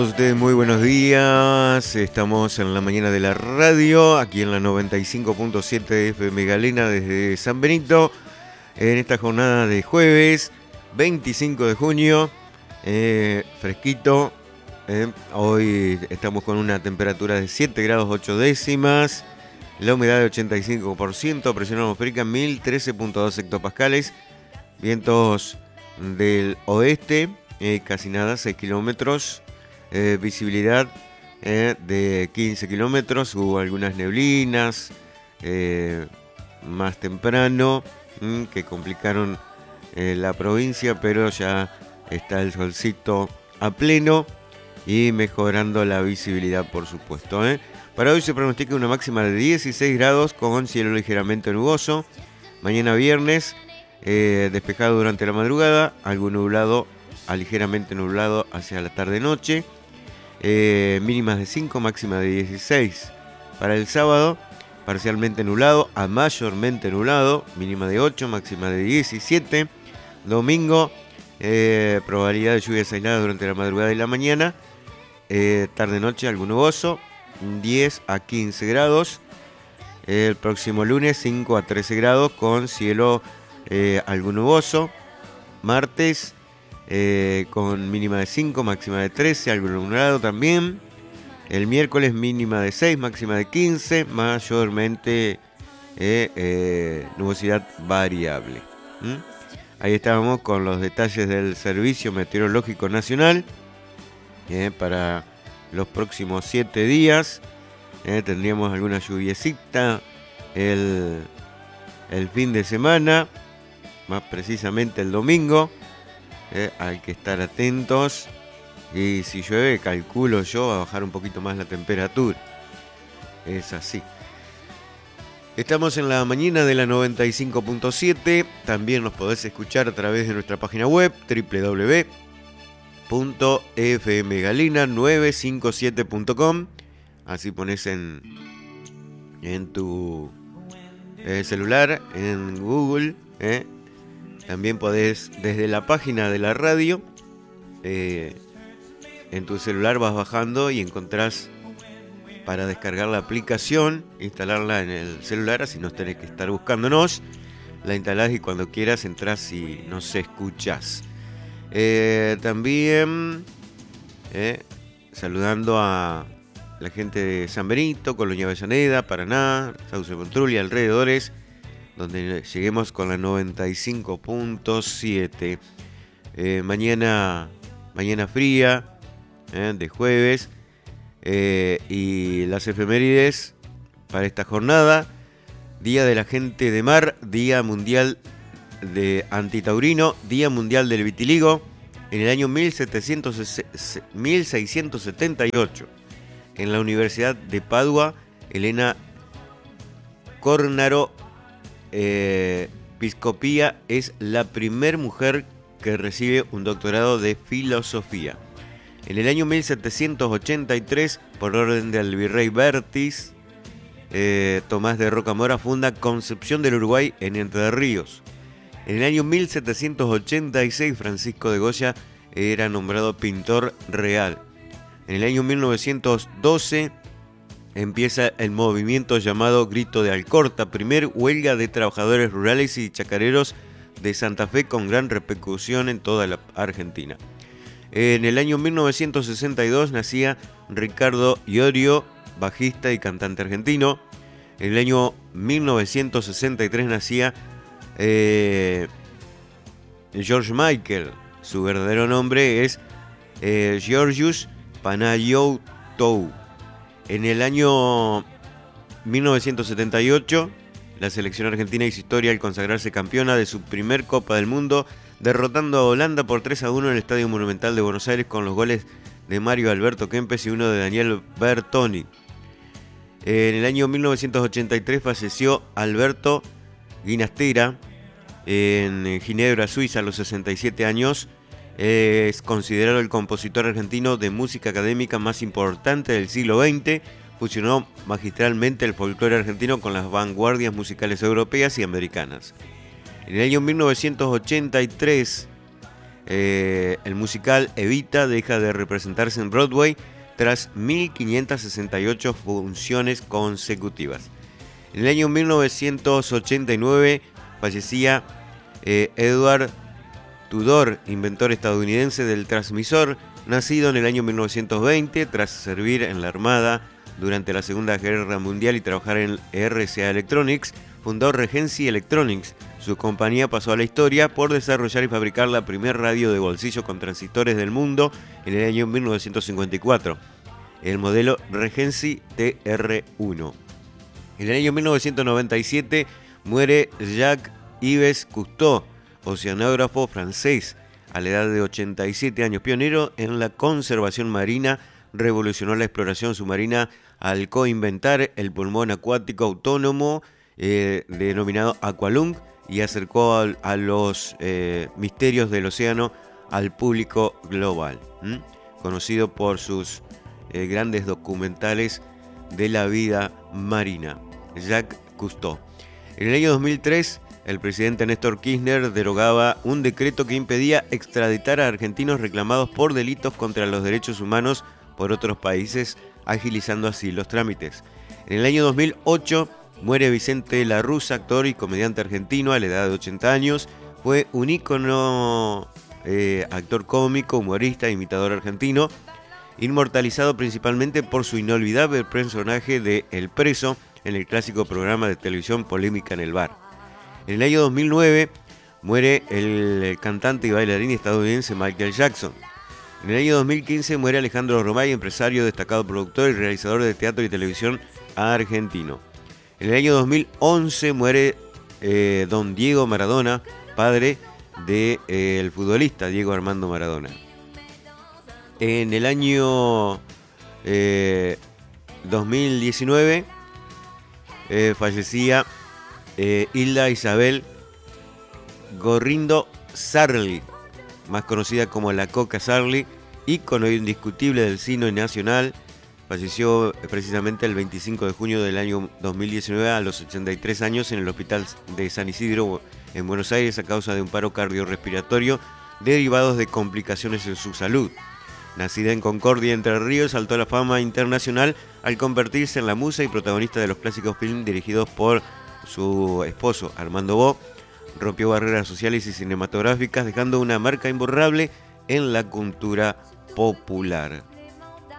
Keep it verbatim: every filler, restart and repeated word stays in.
Ustedes muy buenos días, estamos en la mañana de la radio, aquí en la noventa y cinco punto siete de F M Galena desde San Benito, en esta jornada de jueves veinticinco de junio, eh, fresquito, eh, hoy estamos con una temperatura de siete grados ocho décimas, la humedad de ochenta y cinco por ciento, presión atmosférica mil trece punto dos hectopascales, vientos del oeste, eh, casi nada, seis kilómetros. Eh, visibilidad eh, de quince kilómetros, hubo algunas neblinas eh, más temprano mmm, que complicaron eh, la provincia, pero ya está el solcito a pleno y mejorando la visibilidad, por supuesto. ¿eh? Para hoy se pronostica una máxima de dieciséis grados con cielo ligeramente nuboso. Mañana viernes eh, despejado durante la madrugada, algo nublado, a ligeramente nublado hacia la tarde-noche. Eh, mínimas de cinco, máxima de dieciséis. Para el sábado, parcialmente nublado a mayormente nublado, mínima de ocho, máxima de diecisiete. Domingo, eh, probabilidad de lluvias aisladas durante la madrugada y la mañana. Eh, tarde-noche, algo nuboso, diez a quince grados. El próximo lunes, cinco a trece grados con cielo eh, algo nuboso. Martes, Eh, con mínima de cinco, máxima de trece, algo nublado también. El miércoles mínima de seis, máxima de quince, mayormente eh, eh, nubosidad variable. ¿Mm? Ahí estábamos con los detalles del Servicio Meteorológico Nacional eh, para los próximos siete días. Eh, tendríamos alguna lluviecita el, el fin de semana, más precisamente el domingo. Eh, hay que estar atentos y si llueve, calculo yo, va a bajar un poquito más la temperatura. Es así. Estamos en la mañana de la noventa y cinco punto siete. También nos podés escuchar a través de nuestra página web doble u doble u doble u punto f m galena novecientos cincuenta y siete punto com. Así pones en, en tu eh, celular, en Google, eh, También podés, desde la página de la radio, eh, en tu celular vas bajando y encontrás para descargar la aplicación, instalarla en el celular, así no tenés que estar buscándonos. La instalás y cuando quieras entrás y nos escuchás. Eh, también eh, saludando a la gente de San Benito, Colonia Avellaneda, Paraná, Sauce Montrulia, alrededores, donde lleguemos con la noventa y cinco punto siete. Eh, mañana, mañana fría, eh, de jueves, eh, y las efemérides para esta jornada: Día de la Gente de Mar, Día Mundial de Antitaurino, Día Mundial del Vitiligo. En el año mil seiscientos setenta y ocho, en la Universidad de Padua, Elena Cornaro Eh, Piscopía es la primer mujer que recibe un doctorado de filosofía. En el año mil setecientos ochenta y tres, por orden del virrey Bertis, eh, Tomás de Rocamora funda Concepción del Uruguay en Entre Ríos. En el año mil setecientos ochenta y seis, Francisco de Goya era nombrado pintor real. En el año mil novecientos doce empieza el movimiento llamado Grito de Alcorta, primer huelga de trabajadores rurales y chacareros de Santa Fe con gran repercusión en toda la Argentina. En el año mil novecientos sesenta y dos nacía Ricardo Iorio, bajista y cantante argentino. En el año mil novecientos sesenta y tres nacía eh, George Michael. Su verdadero nombre es eh, Georgios Panayotou. En el año mil novecientos setenta y ocho, la selección argentina hizo historia al consagrarse campeona de su primer Copa del Mundo, derrotando a Holanda por tres a uno en el Estadio Monumental de Buenos Aires con los goles de Mario Alberto Kempes y uno de Daniel Bertoni. En el año mil novecientos ochenta y tres falleció Alberto Ginastera en Ginebra, Suiza, a los sesenta y siete años. Es considerado el compositor argentino de música académica más importante del siglo veinte. Fusionó magistralmente el folclore argentino con las vanguardias musicales europeas y americanas. En el año mil novecientos ochenta y tres eh, el musical Evita deja de representarse en Broadway tras mil quinientas sesenta y ocho funciones consecutivas. En el año mil novecientos ochenta y nueve fallecía eh, Edward Tudor, inventor estadounidense del transmisor, nacido en el año mil novecientos veinte tras servir en la Armada durante la Segunda Guerra Mundial y trabajar en R C A Electronics, fundó Regency Electronics. Su compañía pasó a la historia por desarrollar y fabricar la primer radio de bolsillo con transistores del mundo en el año mil novecientos cincuenta y cuatro, el modelo Regency T R uno. En el año mil novecientos noventa y siete muere Jacques-Yves Cousteau, oceanógrafo francés, a la edad de ochenta y siete años, pionero en la conservación marina. Revolucionó la exploración submarina al coinventar el pulmón acuático autónomo eh, denominado Aqualung y acercó a, a los eh, misterios del océano al público global, ¿Mm? conocido por sus eh, grandes documentales de la vida marina. Jacques Cousteau. En el año dos mil tres, el presidente Néstor Kirchner derogaba un decreto que impedía extraditar a argentinos reclamados por delitos contra los derechos humanos por otros países, agilizando así los trámites. En el año dos mil ocho muere Vicente Larruz, actor y comediante argentino a la edad de ochenta años. Fue un ícono, eh, actor cómico, humorista e imitador argentino, inmortalizado principalmente por su inolvidable personaje de El Preso en el clásico programa de televisión Polémica en el Bar. En el año dos mil nueve muere el cantante y bailarín estadounidense Michael Jackson. En el año dos mil quince muere Alejandro Romay, empresario, destacado productor y realizador de teatro y televisión argentino. En el año dos mil once muere eh, don Diego Maradona, padre del de, eh, futbolista Diego Armando Maradona. En el año eh, dos mil diecinueve eh, fallecía eh, Hilda Isabel Gorrindo Sarli, más conocida como la Coca Sarli, ícono indiscutible del cine nacional. Falleció precisamente el veinticinco de junio del año dos mil diecinueve a los ochenta y tres años en el Hospital de San Isidro en Buenos Aires a causa de un paro cardiorrespiratorio derivados de complicaciones en su salud. Nacida en Concordia, Entre Ríos, saltó a la fama internacional al convertirse en la musa y protagonista de los clásicos films dirigidos por su esposo Armando Bo. Rompió barreras sociales y cinematográficas, dejando una marca imborrable en la cultura popular.